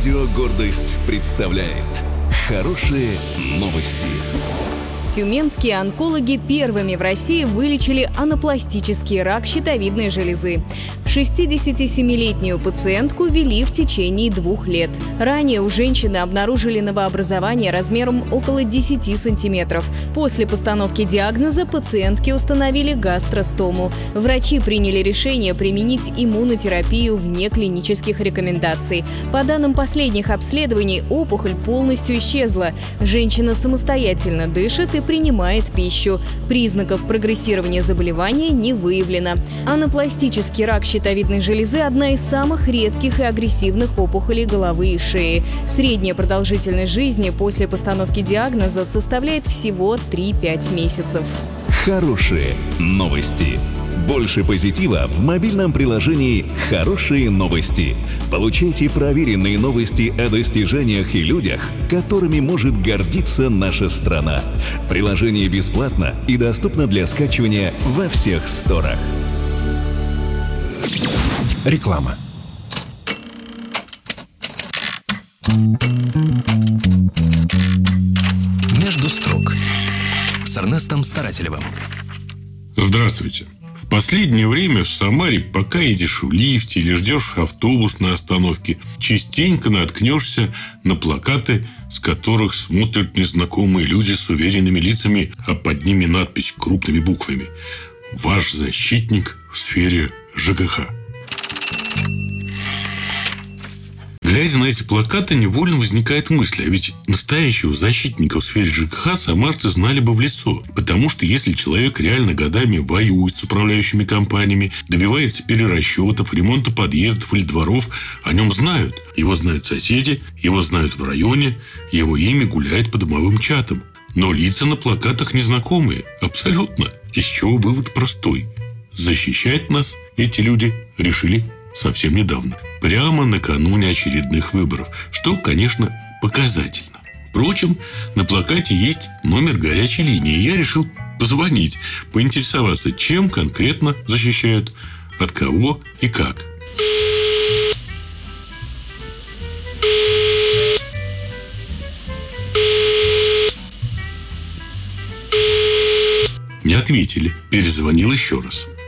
Радио «Гордость» представляет хорошие новости. Тюменские онкологи первыми в России вылечили анапластический рак щитовидной железы. 67-летнюю пациентку вели в течение 2 лет. Ранее у женщины обнаружили новообразование размером около 10 сантиметров. После постановки диагноза пациентке установили гастростому. Врачи приняли решение применить иммунотерапию вне клинических рекомендаций. По данным последних обследований, опухоль полностью исчезла. Женщина самостоятельно дышит и принимает пищу. Признаков прогрессирования заболевания не выявлено. Анапластический рак щитовидной железы – одна из самых редких и агрессивных опухолей головы и шеи. Средняя продолжительность жизни после постановки диагноза составляет всего 3-5 месяцев. Хорошие новости. Больше позитива в мобильном приложении «Хорошие новости». Получайте проверенные новости о достижениях и людях, которыми может гордиться наша страна. Приложение бесплатно и доступно для скачивания во всех сторах. Реклама. Между строк с Эрнестом Старателевым. Здравствуйте. В последнее время в Самаре, пока едешь в лифте или ждешь автобус на остановке, частенько наткнешься на плакаты, с которых смотрят незнакомые люди с уверенными лицами, а под ними надпись крупными буквами: «Ваш защитник в сфере ЖКХ». Глядя на эти плакаты, невольно возникает мысль, а ведь настоящего защитника в сфере ЖКХ самарцы знали бы в лицо. Потому что если человек реально годами воюет с управляющими компаниями, добивается перерасчетов, ремонта подъездов или дворов, о нем знают. Его знают соседи, его знают в районе, его имя гуляет по домовым чатам. Но лица на плакатах незнакомые. Абсолютно. Из чего вывод простой. Защищать нас эти люди решили совсем недавно, прямо накануне очередных выборов, что, конечно, показательно. Впрочем, на плакате есть номер горячей линии. Я решил позвонить, поинтересоваться, чем конкретно защищают, от кого и как. Не ответили. Перезвонил еще раз.